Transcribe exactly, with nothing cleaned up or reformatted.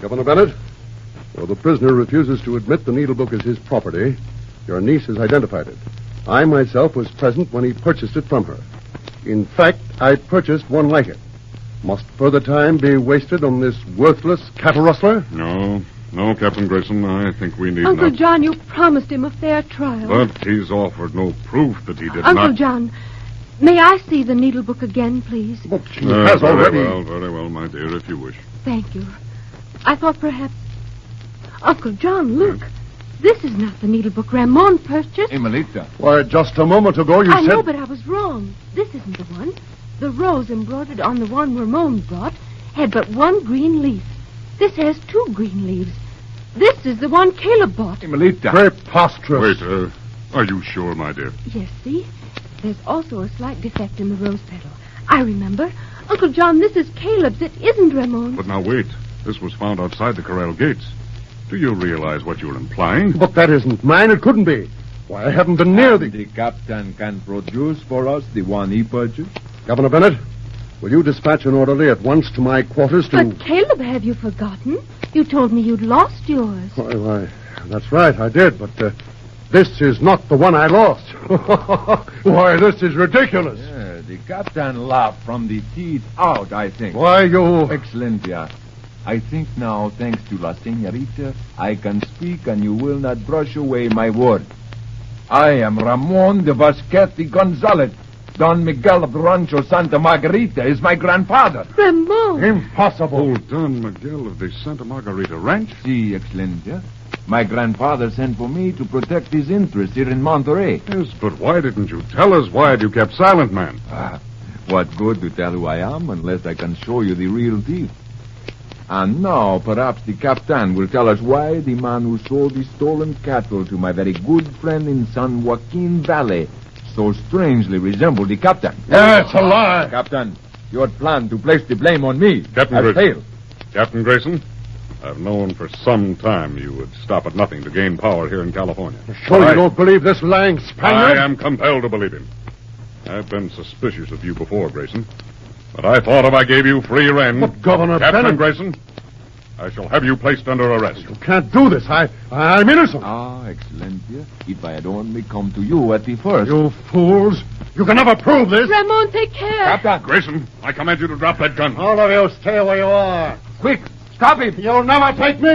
Governor Bennett, though the prisoner refuses to admit the needle book is his property, your niece has identified it. I myself was present when he purchased it from her. In fact, I purchased one like it. Must further time be wasted on this worthless cattle rustler? No, no, Captain Grayson. I think we need Uncle not. John, you promised him a fair trial. But he's offered no proof that he did Uncle not. Uncle John, may I see the needle book again, please? But she Uh, has very already... well, very well, my dear, if you wish. Thank you. I thought perhaps... Uncle John, look. This is not the needle book Ramon purchased. Imelita. Why, just a moment ago you I said... know, but I was wrong. This isn't the one. The rose embroidered on the one Ramon brought had but one green leaf. This has two green leaves. This is the one Caleb bought. Imelita. Preposterous. Wait, uh, are you sure, my dear? Yes, see? There's also a slight defect in the rose petal. I remember. Uncle John, this is Caleb's. It isn't Ramon's. But now wait. This was found outside the corral gates. Do you realize what you're implying? But that isn't mine. It couldn't be. Why, I haven't been near the... The captain can produce for us the one he purchased? Governor Bennett, will you dispatch an orderly at once to my quarters to... But Caleb, have you forgotten? You told me you'd lost yours. Why, why, that's right, I did, but uh, this is not the one I lost. Why, this is ridiculous. Yeah, the captain laughed from the teeth out, I think. Why, you... Excellentia, I think now, thanks to La Senorita, I can speak and you will not brush away my word. I am Ramon de Vasquete Gonzalez. Don Miguel of Rancho Santa Margarita is my grandfather. Ramon! Impossible. Oh, Don Miguel of the Santa Margarita Ranch? Si, Excellentia. My grandfather sent for me to protect his interests here in Monterey. Yes, but why didn't you tell us? Why had you kept silent, man? Ah, what good to tell who I am unless I can show you the real thief? And now, perhaps the captain will tell us why the man who sold the stolen cattle to my very good friend in San Joaquin Valley so strangely resembled the captain. That's a lie. Captain, your plan to place the blame on me Captain has Grayson. failed. Captain Grayson, I've known for some time you would stop at nothing to gain power here in California. Sure I- you don't believe this lying Spaniard? I am compelled to believe him. I've been suspicious of you before, Grayson. But I thought if I gave you free rein... But, Governor Captain Bennett... Grayson, I shall have you placed under arrest. You can't do this. I, I'm innocent. Ah, Excellentia, if I had only come to you at the first. You fools. You can never prove this. Ramon, take care. Captain, Grayson, I command you to drop that gun. All of you stay where you are. quick, stop him. You'll never take me.